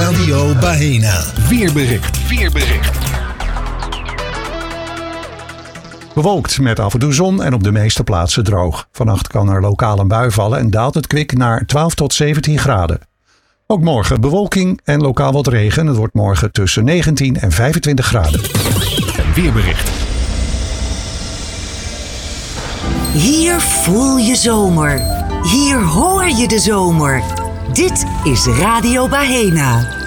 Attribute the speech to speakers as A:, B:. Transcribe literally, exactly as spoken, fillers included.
A: Radio Bahena.
B: Weerbericht. Weerbericht. Bewolkt met af en toe zon en op de meeste plaatsen droog. Vannacht kan er lokaal een bui vallen en daalt het kwik naar twaalf tot zeventien graden. Ook morgen bewolking en lokaal wat regen. Het wordt morgen tussen negentien en vijfentwintig graden. En weerbericht.
C: Hier voel je zomer. Hier hoor je de zomer. Dit is Radio Bahena.